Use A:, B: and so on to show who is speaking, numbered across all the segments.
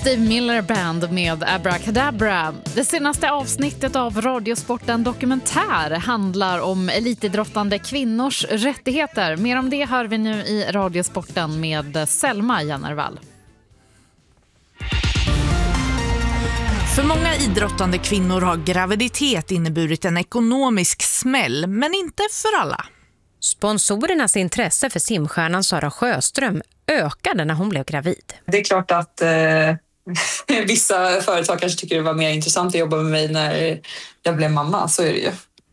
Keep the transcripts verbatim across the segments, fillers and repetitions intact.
A: Steve Miller Band med Abracadabra. Det senaste avsnittet av Radiosporten Dokumentär handlar om elitidrottande kvinnors rättigheter. Mer om det hör vi nu i Radiosporten med Selma Jannervall.
B: För många idrottande kvinnor har graviditet inneburit en ekonomisk smäll, men inte för alla.
C: Sponsorernas intresse för simstjärnan Sara Sjöström ökade när hon blev gravid.
D: Det är klart att eh, vissa företag kanske tycker det var mer intressant att jobba med mig när jag blev mamma, så är det ju.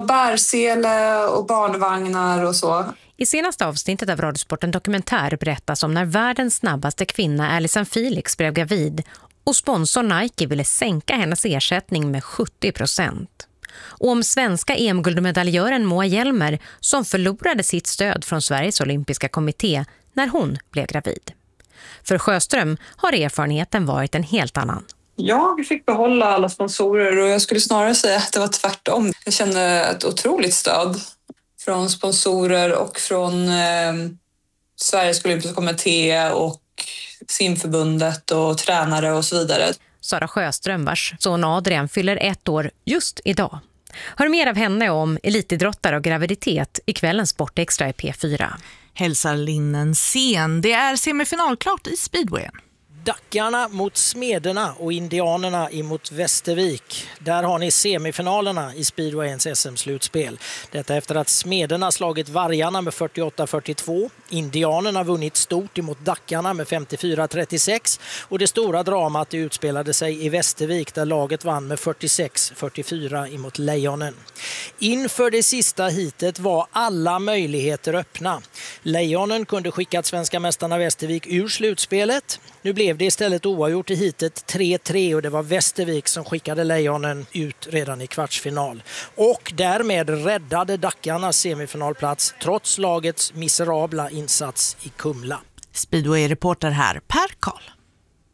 D: Bärsele och barnvagnar och så.
C: I senaste avsnittet av Radiosporten Dokumentär berättas om när världens snabbaste kvinna Alison Felix blev gravid och sponsor Nike ville sänka hennes ersättning med sjuttio procent. Och om svenska E M-guldmedaljören Moa Hjelmer som förlorade sitt stöd från Sveriges olympiska kommitté när hon blev gravid. För Sjöström har erfarenheten varit en helt annan.
D: Jag fick behålla alla sponsorer och jag skulle snarare säga att det var tvärtom. Jag kände ett otroligt stöd från sponsorer och från eh, Sveriges olympiska kommitté och simförbundet och tränare och så vidare.
C: Sara Sjöström, vars son Adrian fyller ett år just idag. Hör mer av henne om elitidrottare och graviditet i kvällens Sportextra i P fyra.
B: Hälsar Linnen Sen. Det är semifinalklart i speedwayen.
E: Dackarna mot Smederna och Indianerna emot Västervik. Där har ni semifinalerna i speedwayens S M-slutspel. Detta efter att Smederna slagit Vargarna med fyrtioåtta fyrtiotvå. Indianerna vunnit stort emot Dackarna med femtiofyra trettiosex. Och det stora dramat utspelade sig i Västervik där laget vann med fyrtiosex fyrtiofyra emot Lejonen. Inför det sista hitet var alla möjligheter öppna. Lejonen kunde skickat svenska mästarna Västervik ur slutspelet. Nu blev det istället oavgjort i hitet tre tre och det var Västervik som skickade Lejonen ut redan i kvartsfinal. Och därmed räddade Dackarnas semifinalplats trots lagets miserabla insats i Kumla.
B: Speedway-reporter här, Per Karl.